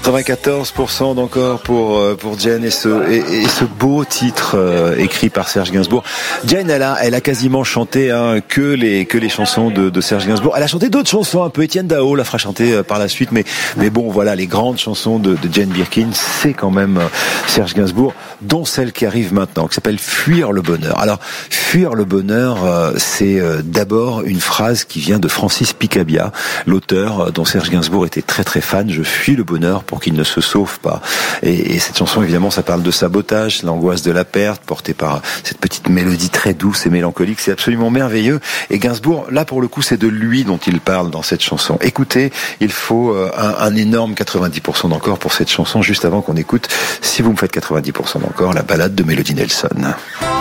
94% d'encore pour Jane et ce beau titre écrit par Serge Gainsbourg. Jane, elle a quasiment chanté que les chansons de Serge Gainsbourg. Elle a chanté d'autres chansons un peu. Étienne Dao la fera chanter par la suite, mais bon, voilà, les grandes chansons de Jane Birkin, c'est quand même Serge Gainsbourg, dont celle qui arrive maintenant, qui s'appelle Fuir le bonheur. Alors, fuir le bonheur, c'est d'abord une phrase qui vient de Francis Picabia, l'auteur dont Serge Gainsbourg était très très fan. Je fuis le bonheur pour qu'il ne se sauve pas. Et cette chanson, évidemment, ça parle de sabotage, l'angoisse de la perte, portée par cette petite mélodie très douce et mélancolique. C'est absolument merveilleux. Et Gainsbourg, là, pour le coup, c'est de lui dont il parle dans cette chanson. Écoutez, il faut un énorme 90% d'encore pour cette chanson, juste avant qu'on écoute, si vous me faites 90% d'encore, la ballade de Mélodie Nelson.